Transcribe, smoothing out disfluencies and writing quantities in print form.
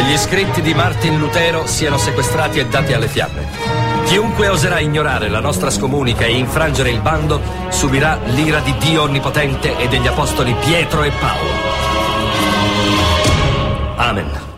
Gli scritti di Martin Lutero siano sequestrati e dati alle fiamme. Chiunque oserà ignorare la nostra scomunica e infrangere il bando subirà l'ira di Dio Onnipotente e degli apostoli Pietro e Paolo. Amen.